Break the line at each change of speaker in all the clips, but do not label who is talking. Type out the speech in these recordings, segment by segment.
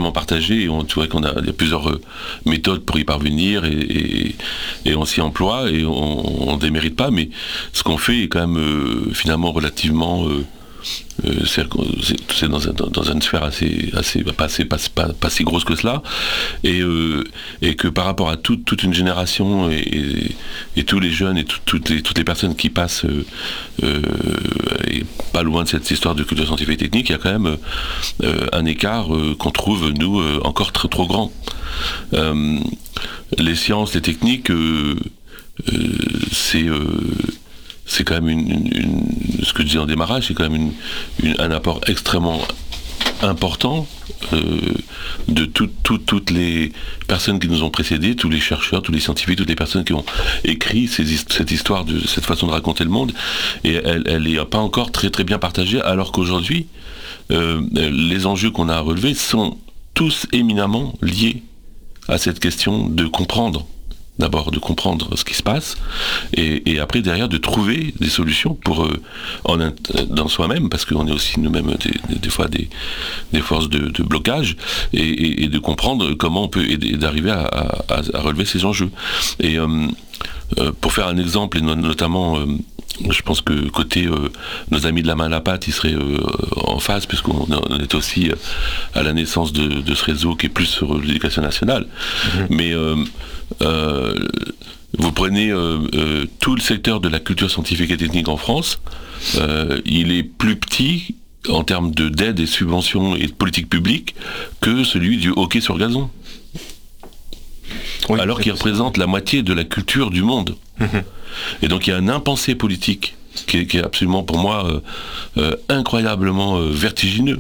largement partagé, et tu vois il y a plusieurs méthodes pour y parvenir, et on s'y emploie, et on ne démérite pas, mais ce qu'on fait est quand même finalement relativement... c'est dans une sphère pas si grosse que cela, et que par rapport à toute une génération et tous les jeunes et toutes les personnes qui passent et pas loin de cette histoire de culture scientifique et technique, il y a quand même un écart qu'on trouve nous encore trop grand. Les sciences, les techniques, c'est quand même ce que je disais en démarrage, c'est quand même un apport extrêmement important de toutes les personnes qui nous ont précédés, tous les chercheurs, tous les scientifiques, toutes les personnes qui ont écrit cette histoire, cette façon de raconter le monde, et elle n'est pas encore très très bien partagée, alors qu'aujourd'hui, les enjeux qu'on a à relever sont tous éminemment liés à cette question de comprendre. D'abord de comprendre ce qui se passe, et après derrière de trouver des solutions pour dans soi-même, parce qu'on est aussi nous-mêmes des fois des forces de blocage, et de comprendre comment on peut aider, d'arriver à relever ces enjeux. Et pour faire un exemple, et notamment je pense que côté nos amis de la main à la pâte, ils seraient en phase, puisqu'on est aussi à la naissance de ce réseau qui est plus sur l'éducation nationale. Mais vous prenez tout le secteur de la culture scientifique et technique en France, il est plus petit en termes d'aide et subventions et de politique publique que celui du hockey sur gazon. Oui, alors qu'il représente la moitié de la culture du monde. Et donc il y a un impensé politique qui est absolument pour moi incroyablement vertigineux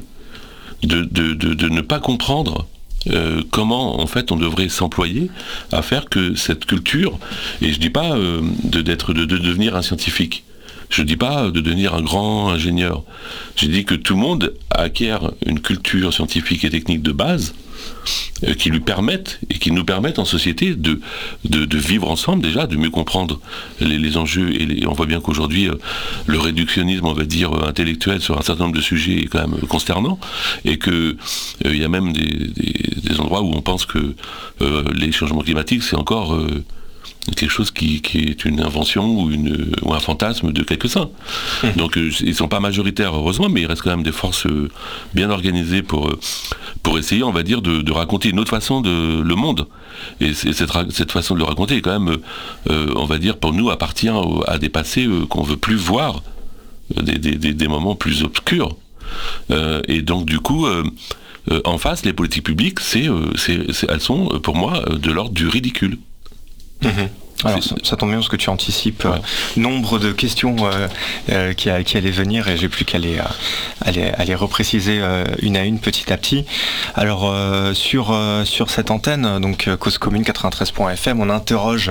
de ne pas comprendre comment en fait on devrait s'employer à faire que cette culture, et je dis pas de devenir un scientifique, je dis pas de devenir un grand ingénieur, je dis que tout le monde acquiert une culture scientifique et technique de base qui lui permettent et qui nous permettent en société de vivre ensemble, déjà, de mieux comprendre les enjeux, et on voit bien qu'aujourd'hui le réductionnisme, on va dire, intellectuel sur un certain nombre de sujets est quand même consternant, et que il y a même des endroits où on pense que les changements climatiques c'est encore quelque chose qui est une invention ou un fantasme de quelques-uns. Donc ils ne sont pas majoritaires, heureusement, mais il reste quand même des forces bien organisées pour essayer, on va dire, de raconter une autre façon le monde. Et cette façon de le raconter est quand même, on va dire, pour nous, appartient à des passés qu'on ne veut plus voir, des moments plus obscurs. Et donc du coup, en face, les politiques publiques, elles sont, pour moi, de l'ordre du ridicule.
Alors ça tombe bien parce que tu anticipes nombre de questions qui allaient venir, et j'ai plus qu'à les repréciser une à une petit à petit. Alors sur cette antenne, donc Cause Commune 93.fm, on interroge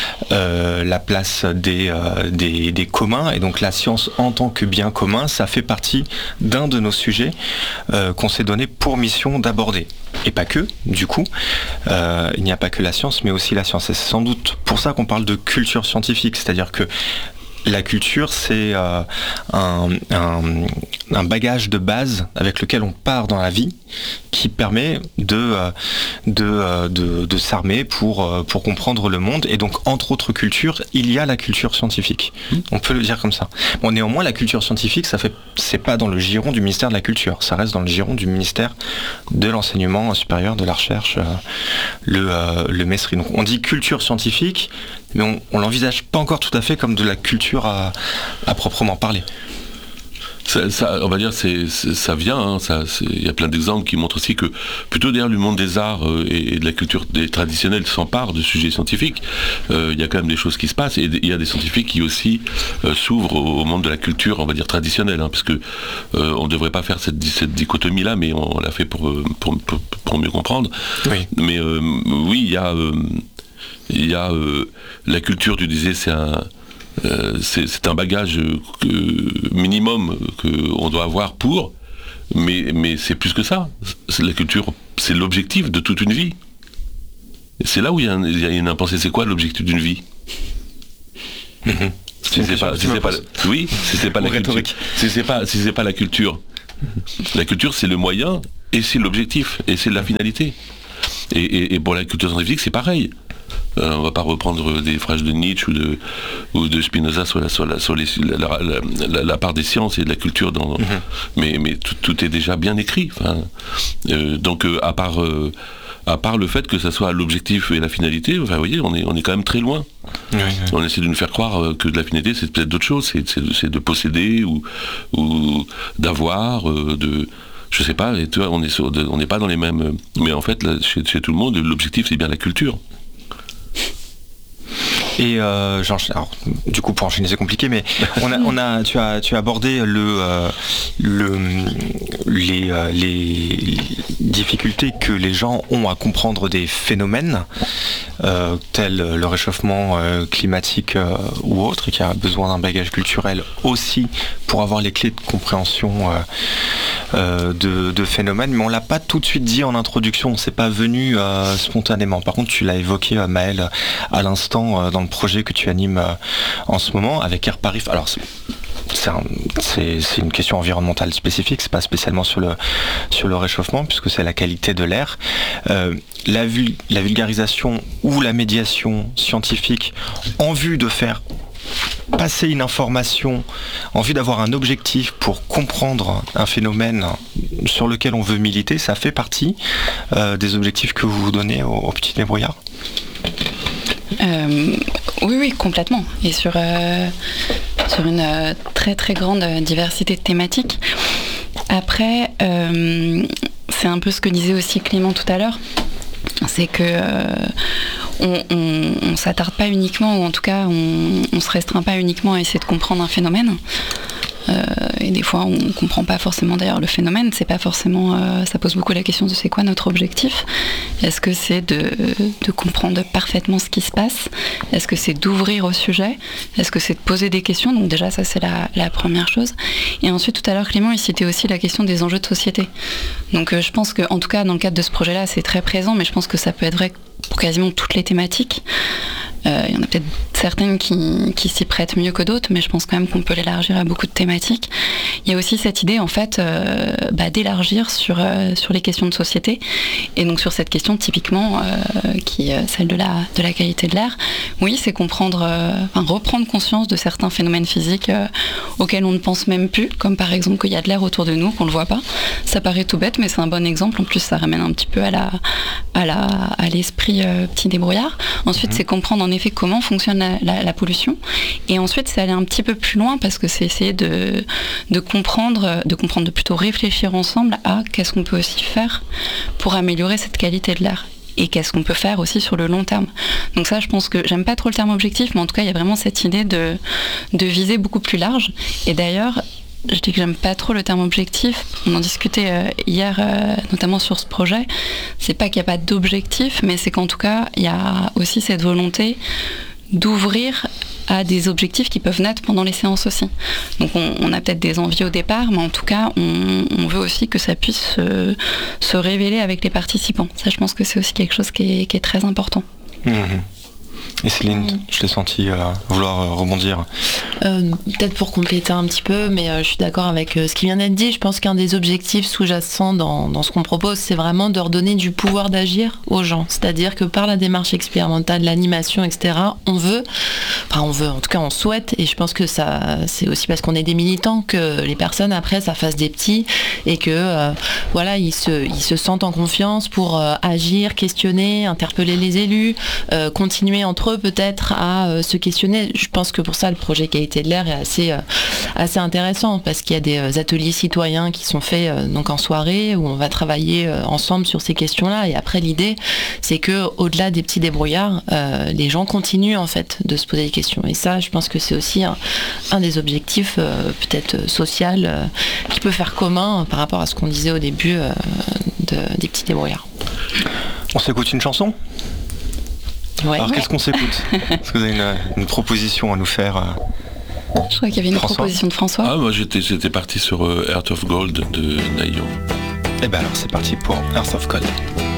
la place des communs, et donc la science en tant que bien commun, ça fait partie d'un de nos sujets qu'on s'est donné pour mission d'aborder. Et pas que, du coup, il n'y a pas que la science, mais aussi la science. Et c'est sans doute pour ça qu'on parle de culture scientifique, c'est-à-dire que la culture, c'est un bagage de base avec lequel on part dans la vie, qui permet de s'armer pour comprendre le monde. Et donc, entre autres cultures, il y a la culture scientifique. On peut le dire comme ça. Bon, néanmoins, la culture scientifique, c'est pas dans le giron du ministère de la Culture. Ça reste dans le giron du ministère de l'Enseignement supérieur, de la Recherche, le MESRI. Donc, on dit culture scientifique, mais on l'envisage pas encore tout à fait comme de la culture à proprement parler.
Ça, on va dire, ça vient, il y a plein d'exemples qui montrent aussi que plutôt derrière le monde des arts et de la culture traditionnelle s'empare de sujets scientifiques, il y a quand même des choses qui se passent, et il y a des scientifiques qui aussi s'ouvrent au monde de la culture, on va dire, traditionnelle, parce que on ne devrait pas faire cette dichotomie-là, mais on l'a fait pour mieux comprendre. Oui. Mais oui, il y a la culture, tu disais, c'est un bagage minimum qu'on doit avoir mais c'est plus que ça. La culture, c'est l'objectif de toute une vie. Et c'est là où il y a une impensée. C'est quoi l'objectif d'une vie? Si c'est pas la culture. La culture, c'est le moyen et c'est l'objectif, et c'est la finalité. Et pour la culture scientifique, c'est pareil. On va pas reprendre des phrases de Nietzsche ou de Spinoza sur la part des sciences et de la culture, mais tout est déjà bien écrit. Donc à part le fait que ça soit l'objectif et la finalité, vous voyez, on est quand même très loin. Oui. On essaie de nous faire croire que de la finalité, c'est peut-être d'autres choses, c'est de posséder ou d'avoir, je sais pas, et tu vois, on n'est pas dans les mêmes. Mais en fait, là, chez tout le monde, l'objectif, c'est bien la culture.
Et alors, du coup, pour enchaîner, c'est compliqué, mais tu as abordé les difficultés que les gens ont à comprendre des phénomènes tels le réchauffement climatique ou autre, et qui a besoin d'un bagage culturel aussi pour avoir les clés de compréhension de phénomènes. Mais on l'a pas tout de suite dit en introduction, c'est pas venu spontanément. Par contre, tu l'as évoqué, Maëlle, à l'instant dans le projet que tu animes en ce moment avec Air Paris. Alors c'est une question environnementale spécifique, c'est pas spécialement sur le réchauffement, puisque c'est la qualité de l'air. La vulgarisation ou la médiation scientifique en vue de faire passer une information, en vue d'avoir un objectif pour comprendre un phénomène sur lequel on veut militer, ça fait partie des objectifs que vous vous donnez aux petits débrouillards.
Oui, complètement. Et sur une très très grande diversité de thématiques. Après, c'est un peu ce que disait aussi Clément tout à l'heure, c'est que on s'attarde pas uniquement, ou en tout cas on se restreint pas uniquement à essayer de comprendre un phénomène. Et des fois on ne comprend pas forcément d'ailleurs le phénomène, c'est pas forcément, ça pose beaucoup la question de c'est quoi notre objectif. Est-ce que c'est de comprendre parfaitement ce qui se passe? Est-ce que c'est d'ouvrir au sujet? Est-ce que c'est de poser des questions? Donc déjà ça c'est la première chose. Et ensuite tout à l'heure Clément il citait aussi la question des enjeux de société. Donc je pense que en tout cas dans le cadre de ce projet là c'est très présent, mais je pense que ça peut être vrai pour quasiment toutes les thématiques. Il y en a peut-être certaines qui s'y prêtent mieux que d'autres, mais je pense quand même qu'on peut l'élargir à beaucoup de thématiques. Il y a aussi cette idée en fait d'élargir sur les questions de société, et donc sur cette question typiquement qui est celle de la qualité de l'air. Oui, c'est reprendre conscience de certains phénomènes physiques auxquels on ne pense même plus, comme par exemple qu'il y a de l'air autour de nous, qu'on ne le voit pas. Ça paraît tout bête, mais c'est un bon exemple. En plus, ça ramène un petit peu à l'esprit petit débrouillard. Ensuite, c'est comprendre en effet comment fonctionne la pollution. Et ensuite, c'est aller un petit peu plus loin, parce que c'est essayer de comprendre, de plutôt réfléchir ensemble à qu'est-ce qu'on peut aussi faire pour améliorer cette qualité de l'air. Et qu'est-ce qu'on peut faire aussi sur le long terme. Donc ça, je pense que j'aime pas trop le terme objectif, mais en tout cas, il y a vraiment cette idée de viser beaucoup plus large. Et d'ailleurs, je dis que j'aime pas trop le terme objectif. On en discutait hier, notamment sur ce projet. C'est pas qu'il n'y a pas d'objectif, mais c'est qu'en tout cas, il y a aussi cette volonté d'ouvrir à des objectifs qui peuvent naître pendant les séances aussi. Donc on a peut-être des envies au départ, mais en tout cas, on veut aussi que ça puisse se révéler avec les participants. Ça, je pense que c'est aussi quelque chose qui est très important.
Et Céline, je t'ai senti vouloir rebondir.
Peut-être pour compléter un petit peu, mais je suis d'accord avec ce qui vient d'être dit. Je pense qu'un des objectifs sous-jacents dans ce qu'on propose, c'est vraiment de redonner du pouvoir d'agir aux gens. C'est-à-dire que par la démarche expérimentale, l'animation, etc., on veut, en tout cas on souhaite, et je pense que ça, c'est aussi parce qu'on est des militants, que les personnes après ça fasse des petits, et que ils se sentent en confiance pour agir, questionner, interpeller les élus, continuer entre eux peut-être à se questionner. Je pense que pour ça le projet qualité de l'air est assez intéressant, parce qu'il y a des ateliers citoyens qui sont faits donc en soirée, où on va travailler ensemble sur ces questions-là, et après l'idée c'est que au-delà des petits débrouillards, les gens continuent en fait de se poser des questions, et ça je pense que c'est aussi un des objectifs peut-être social qui peut faire commun par rapport à ce qu'on disait au début des petits débrouillards.
On s'écoute une chanson ?
Ouais.
Alors qu'est-ce qu'on s'écoute? Est-ce que vous avez une proposition à nous faire?
Je crois qu'il y avait une proposition de François.
Ah, moi j'étais parti sur Heart of Gold de Naïo.
Eh ben alors c'est parti pour Heart of Gold.